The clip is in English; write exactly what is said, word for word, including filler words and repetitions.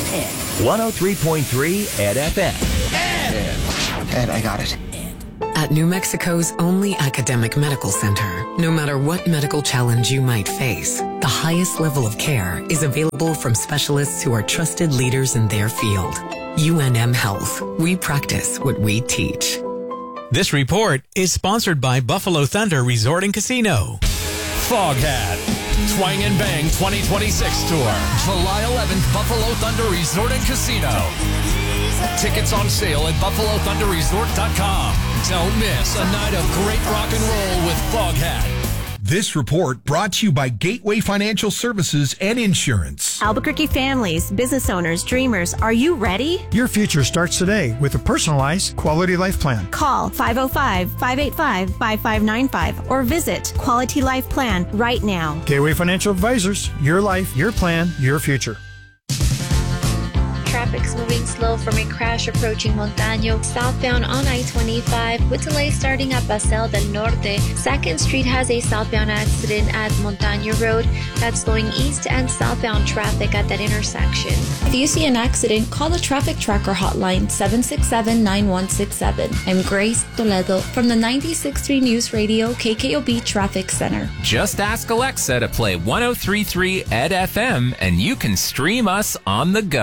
one oh three point three Ed F M. Ed. Ed, I got it. At New Mexico's only academic medical center, no matter what medical challenge you might face, the highest level of care is available from specialists who are trusted leaders in their field. U N M Health. We practice what we teach. This report is sponsored by Buffalo Thunder Resort and Casino. Foghat. Twang and Bang twenty twenty-six Tour. July eleventh, Buffalo Thunder Resort and Casino. Tickets on sale at buffalo thunder resort dot com. Don't miss a night of great rock and roll with Foghat. This report brought to you by Gateway Financial Services and Insurance. Albuquerque families, business owners, dreamers, are you ready? Your future starts today with a personalized quality life plan. Call five oh five, five eight five, five five nine five or visit Quality Life Plan right now. Gateway Financial Advisors, your life, your plan, your future. Traffic's moving slow from a crash approaching Montaño, southbound on I twenty-five, with delays starting at Paseo del Norte. second Street has a southbound accident at Montaño Road that's slowing east and southbound traffic at that intersection. If you see an accident, call the Traffic Tracker hotline seven six seven, nine one six seven. I'm Grace Toledo from the ninety-six point three News Radio K K O B Traffic Center. Just ask Alexa to play one oh three point three Ed F M and you can stream us on the go.